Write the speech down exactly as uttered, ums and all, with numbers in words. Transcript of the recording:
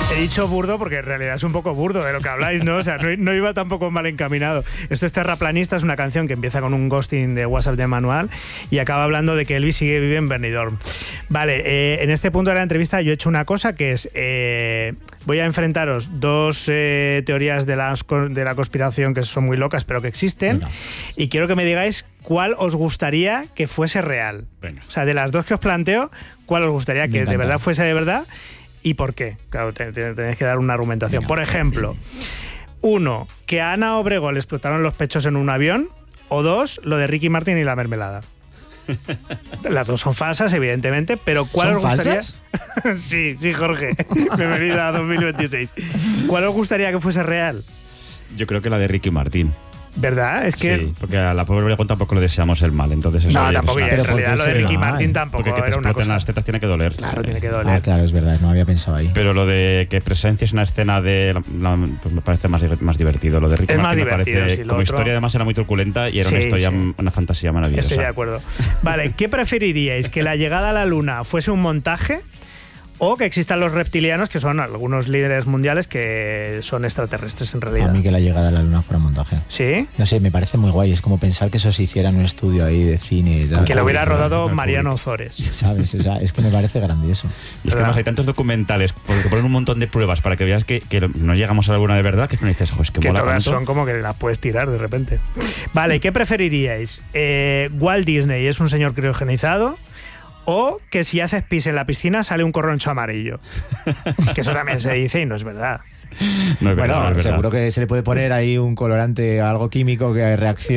He dicho burdo porque en realidad es un poco burdo de lo que habláis, ¿no? O sea, no, no iba tampoco mal encaminado. Esto es Terraplanista, es una canción que empieza con un ghosting de WhatsApp de Manual y acaba hablando de que Elvis sigue vive en Benidorm. Vale, eh, en este punto de la entrevista yo he hecho una cosa que es... Eh, voy a enfrentaros dos eh, teorías de, las, de la conspiración que son muy locas, pero que existen. Venga. Y quiero que me digáis cuál os gustaría que fuese real. Venga. O sea, de las dos que os planteo, ¿cuál os gustaría que de verdad fuese de verdad? ¿Y por qué? Claro, tenéis que dar una argumentación. Venga. Por ejemplo, uno, que a Ana Obregón le explotaron los pechos en un avión, o dos, lo de Ricky Martin y la mermelada. Las dos son falsas, evidentemente, pero ¿cuál os gustaría? ¿Falsas? Sí, sí, Jorge. Bienvenido a dos mil veintiséis. ¿Cuál os gustaría que fuese real? Yo creo que la de Ricky Martin. ¿Verdad? Es que... Sí, porque a la pobre Obregón tampoco le deseamos el mal, entonces... Eso no, tampoco, es en realidad lo de Ricky Martin tampoco porque que te era una cosa... las tetas tiene que doler. Claro, tiene que doler. Ah, claro, es verdad, no había pensado ahí. Pero lo de que presencias una escena de... La, la, pues me parece más, más divertido. Lo de Ricky es Martin más divertido, me parece... Sí, como otro... historia además era muy truculenta y era sí, una historia, sí. una fantasía maravillosa. Estoy de acuerdo. Vale, ¿qué preferiríais? ¿Que la llegada a la Luna fuese un montaje? O que existan los reptilianos, que son algunos líderes mundiales que son extraterrestres en realidad. A mí que la llegada a la Luna fuera montaje. ¿Sí? No sé, me parece muy guay. Es como pensar que eso se hiciera en un estudio ahí de cine. De que lo hubiera rodado Mariano Ozores. ¿Sabes? O sea, es que me parece grandioso. Y es que además hay tantos documentales, porque ponen un montón de pruebas para que veas que, que no llegamos a alguna de verdad, que me dices, jo, es que, que mola todas tanto. Son como que las puedes tirar de repente. Vale, ¿qué preferiríais? Eh, ¿Walt Disney es un señor criogenizado? O que si haces pis en la piscina sale un corroncho amarillo. Que eso también se dice y no es verdad. No es verdad, bueno, no es verdad. Seguro que se le puede poner ahí un colorante, algo químico que reaccione.